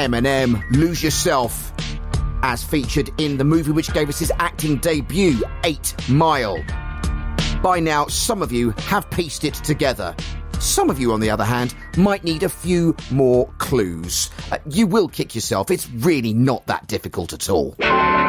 Eminem, Lose Yourself, as featured in the movie which gave us his acting debut, 8 Mile. By now, some of you have pieced it together. Some of you, on the other hand, might need a few more clues. You will kick yourself. It's really not that difficult at all.